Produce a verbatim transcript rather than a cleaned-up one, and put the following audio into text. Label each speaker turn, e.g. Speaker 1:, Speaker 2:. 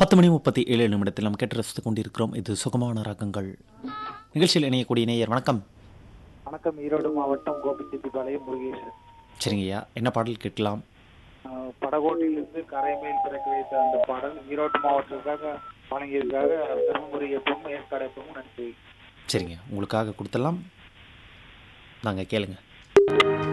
Speaker 1: பத்து மணி முப்பத்தி ஏழு நிமிடத்தில் நாம் கேட்டு ரசித்துக் கொண்டிருக்கிறோம். இது சுகமான ராகங்கள் நிகழ்ச்சியில் இணையக்கூடிய நேயர் வணக்கம்.
Speaker 2: வணக்கம். ஈரோடு மாவட்டம் கோபிச்செட்டிப்பாளையம் முருகேசன்.
Speaker 1: சரிங்கய்யா, என்ன பாடல் கேட்கலாம்?
Speaker 2: ஆஹ் படகோட்டிலிருந்து கரை மேல் பிறக்க வைத்த அந்த பாடல் ஈரோடு மாவட்டத்துக்காக வழங்கியிருக்காக தருமபுரி எப்பவும் ஏற்காடு எப்பவும் நன்றி.
Speaker 1: சரிங்க, உங்களுக்காக கொடுத்துடலாம். நாங்கள் கேளுங்க.